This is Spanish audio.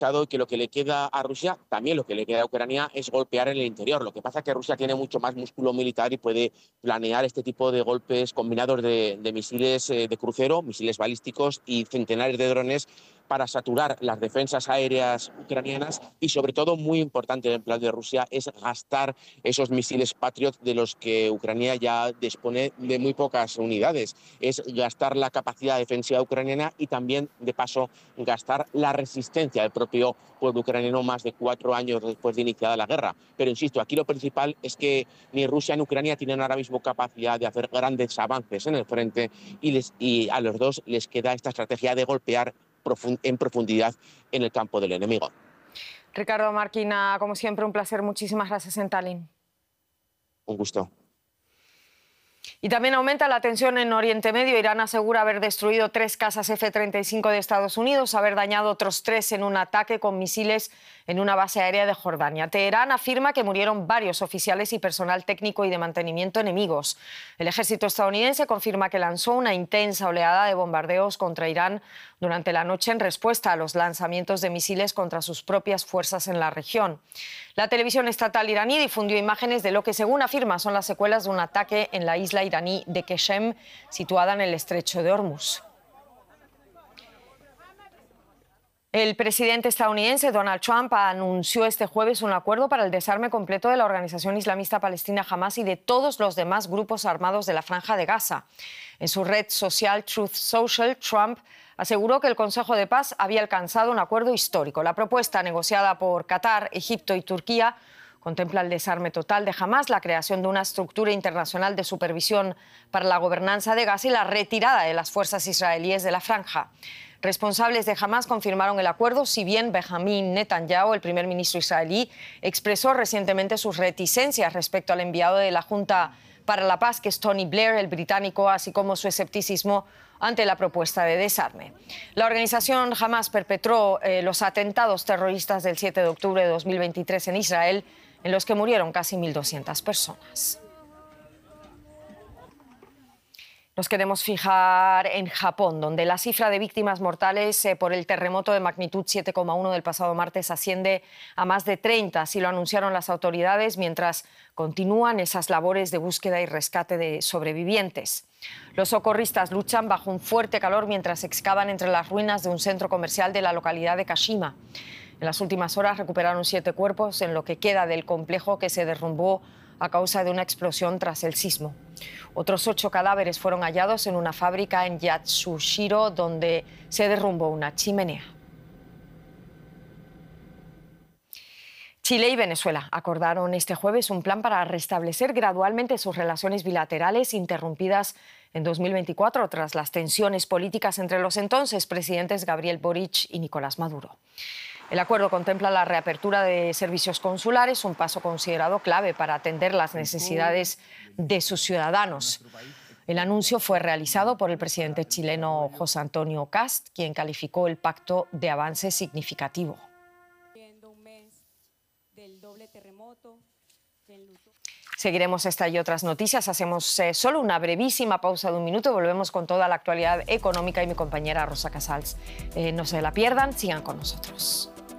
y que lo que le queda a Rusia, también lo que le queda a Ucrania, es golpear en el interior. Lo que pasa es que Rusia tiene mucho más músculo militar y puede planear este tipo de golpes combinados de misiles de crucero, misiles balísticos y centenares de drones para saturar las defensas aéreas ucranianas y, sobre todo, muy importante en el plan de Rusia, es gastar esos misiles Patriot de los que Ucrania ya dispone de muy pocas unidades. Es gastar la capacidad defensiva ucraniana y también, de paso, gastar la resistencia del propio pueblo ucraniano más de 4 años después de iniciada la guerra. Pero insisto, aquí lo principal es que ni Rusia ni Ucrania tienen ahora mismo capacidad de hacer grandes avances en el frente y a los dos les queda esta estrategia de golpear en profundidad en el campo del enemigo. Ricardo Marquina, como siempre, un placer. Muchísimas gracias en Tallinn. Un gusto. Y también aumenta la tensión en Oriente Medio. Irán asegura haber destruido 3 cazas F-35 de Estados Unidos, haber dañado otros 3 en un ataque con misiles en una base aérea de Jordania. Teherán afirma que murieron varios oficiales y personal técnico y de mantenimiento enemigos. El ejército estadounidense confirma que lanzó una intensa oleada de bombardeos contra Irán durante la noche en respuesta a los lanzamientos de misiles contra sus propias fuerzas en la región. La televisión estatal iraní difundió imágenes de lo que, según afirma, son las secuelas de un ataque en la isla iraní de Qeshem, situada en el estrecho de Hormuz. El presidente estadounidense Donald Trump anunció este jueves un acuerdo para el desarme completo de la organización islamista palestina Hamás y de todos los demás grupos armados de la Franja de Gaza. En su red social Truth Social, Trump aseguró que el Consejo de Paz había alcanzado un acuerdo histórico. La propuesta, negociada por Qatar, Egipto y Turquía, contempla el desarme total de Hamás, la creación de una estructura internacional de supervisión para la gobernanza de Gaza y la retirada de las fuerzas israelíes de la franja. Responsables de Hamás confirmaron el acuerdo, si bien Benjamin Netanyahu, el primer ministro israelí, expresó recientemente sus reticencias respecto al enviado de la Junta para la Paz, que es Tony Blair, el británico, así como su escepticismo ante la propuesta de desarme. La organización Hamás perpetró los atentados terroristas del 7 de octubre de 2023 en Israel, en los que murieron casi 1.200 personas. Nos queremos fijar en Japón, donde la cifra de víctimas mortales por el terremoto de magnitud 7,1 del pasado martes asciende a más de 30, así lo anunciaron las autoridades, mientras continúan esas labores de búsqueda y rescate de sobrevivientes. Los socorristas luchan bajo un fuerte calor mientras excavan entre las ruinas de un centro comercial de la localidad de Kashima. En las últimas horas recuperaron 7 cuerpos en lo que queda del complejo que se derrumbó a causa de una explosión tras el sismo. Otros 8 cadáveres fueron hallados en una fábrica en Yatsushiro, donde se derrumbó una chimenea. Chile y Venezuela acordaron este jueves un plan para restablecer gradualmente sus relaciones bilaterales interrumpidas en 2024 tras las tensiones políticas entre los entonces presidentes Gabriel Boric y Nicolás Maduro. El acuerdo contempla la reapertura de servicios consulares, un paso considerado clave para atender las necesidades de sus ciudadanos. El anuncio fue realizado por el presidente chileno José Antonio Kast, quien calificó el pacto de avance significativo. Seguiremos esta y otras noticias. Hacemos solo una brevísima pausa de 1 minuto. Volvemos con toda la actualidad económica y mi compañera Rosa Casals. No se la pierdan, sigan con nosotros.